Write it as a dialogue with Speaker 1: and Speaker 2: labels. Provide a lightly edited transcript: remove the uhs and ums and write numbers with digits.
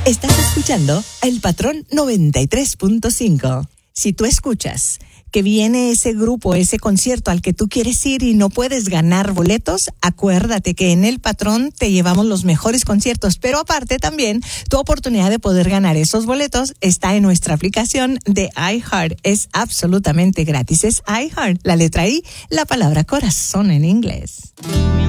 Speaker 1: Estás escuchando El Patrón 93.5. Si tú escuchas que viene ese grupo, ese concierto al que tú quieres ir y no puedes ganar boletos, acuérdate que en El Patrón te llevamos los mejores conciertos, pero aparte también tu oportunidad de poder ganar esos boletos está en nuestra aplicación de iHeart. Es absolutamente gratis, es iHeart, la letra I, la palabra corazón en inglés.